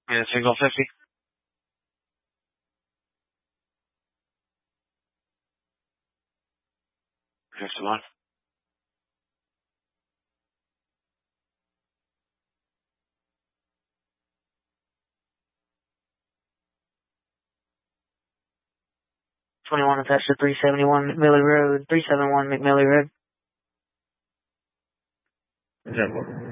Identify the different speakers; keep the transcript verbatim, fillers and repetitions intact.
Speaker 1: Yeah, single fifty. fifty-one. twenty-one attached to three seventy-one McMillan Road, three seventy-one McMillan Road.
Speaker 2: Is that what?